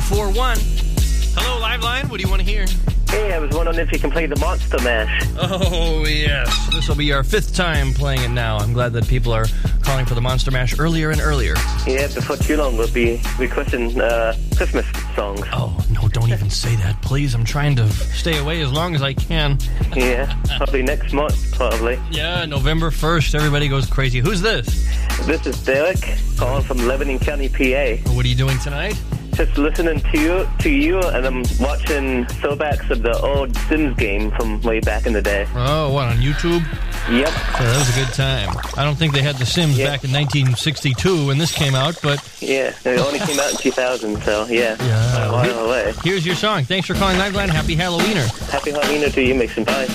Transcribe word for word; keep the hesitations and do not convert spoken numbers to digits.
four one. Hello, Liveline. What do you want to hear? Hey, I was wondering if you can play the Monster Mash. Oh, yes. This will be our fifth time playing it now. I'm glad that people are calling for the Monster Mash earlier and earlier. Yeah, before too long we'll be requesting uh, Christmas songs. Oh, no, don't even say that, please. I'm trying to stay away as long as I can. Yeah, probably next month, probably. Yeah, November first, everybody goes crazy. Who's this? This is Derek, calling from Lebanon County, P A. What are you doing tonight? Just listening to you, to you, and I'm watching throwbacks of the old Sims game from way back in the day. Oh, what, on YouTube? Yep. Yeah, that was a good time. I don't think they had The Sims yep. back in nineteen sixty-two when this came out, but... Yeah, it only came out in two thousand, so yeah. Yeah. A while away. Here's your song. Thanks for calling Liveline. Happy Halloweener. Happy Halloweener to you, Mason. Bye.